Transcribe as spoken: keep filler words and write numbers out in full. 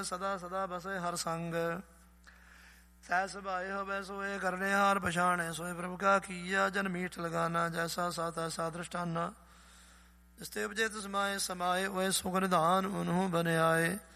ਸਦਾ ਸਦਾ ਬਸੇ ਹਰ ਸੰਗ। ਸਹਿ ਸੁਭਾਏ ਹੋਵੇ ਸੋਏ ਕਰਨੇ ਹਾਰ ਪਛਾਣੇ। ਸੋਏ ਪ੍ਰਭੂ ਕਾ ਕੀਆ ਜਨ ਮੀਠ ਲਗਾਨਾ। ਜੈਸਾ ਸਾਤਾ ਸਾ ਦ੍ਰਿਸ਼ਟਾਨਾ। ਜਿਸਤੇ ਉਪਜੇ ਤਿਸ ਮਾਏ ਸਮਾਏ। ਓਏ ਸੁਖ ਨਿਧਾਨ ਉਨਹੂ ਬਨ ਆਏ।